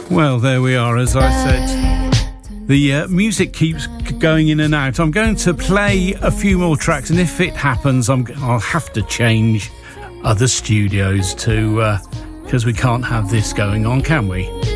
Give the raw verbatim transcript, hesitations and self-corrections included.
Well, there we are, as I said. The uh, music keeps going in and out. I'm going to play a few more tracks, and if it happens, I'm, I'll have to change other studios to, because uh, we can't have this going on, can we?